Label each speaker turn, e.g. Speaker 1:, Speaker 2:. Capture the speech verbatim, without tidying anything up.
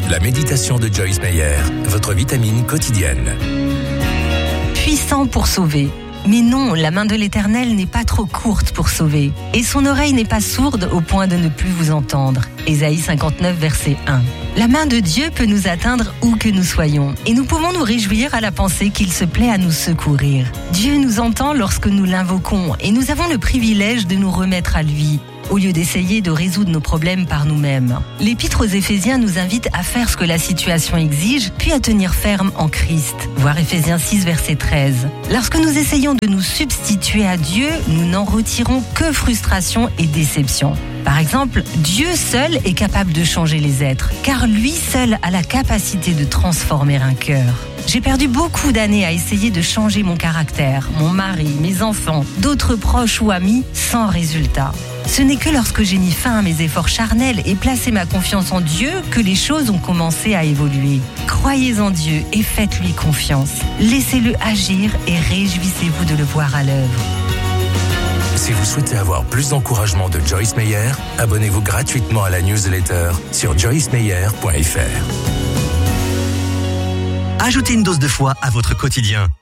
Speaker 1: La méditation de Joyce Meyer, votre vitamine quotidienne.
Speaker 2: Puissant pour sauver. Mais non, la main de l'Éternel n'est pas trop courte pour sauver. Et son oreille n'est pas sourde au point de ne plus vous entendre. Ésaïe cinquante-neuf, verset un. La main de Dieu peut nous atteindre où que nous soyons. Et nous pouvons nous réjouir à la pensée qu'il se plaît à nous secourir. Dieu nous entend lorsque nous l'invoquons et nous avons le privilège de nous remettre à lui, au lieu d'essayer de résoudre nos problèmes par nous-mêmes. L'Épître aux Éphésiens nous invite à faire ce que la situation exige, puis à tenir ferme en Christ. Voir Éphésiens six, verset treize. Lorsque nous essayons de nous substituer à Dieu, nous n'en retirons que frustration et déception. Par exemple, Dieu seul est capable de changer les êtres, car lui seul a la capacité de transformer un cœur. J'ai perdu beaucoup d'années à essayer de changer mon caractère, mon mari, mes enfants, d'autres proches ou amis, sans résultat. Ce n'est que lorsque j'ai mis fin à mes efforts charnels et placé ma confiance en Dieu que les choses ont commencé à évoluer. Croyez en Dieu et faites-lui confiance. Laissez-le agir et réjouissez-vous de le voir à l'œuvre.
Speaker 1: Si vous souhaitez avoir plus d'encouragement de Joyce Meyer, abonnez-vous gratuitement à la newsletter sur joyce meyer point f r.
Speaker 3: Ajoutez une dose de foi à votre quotidien.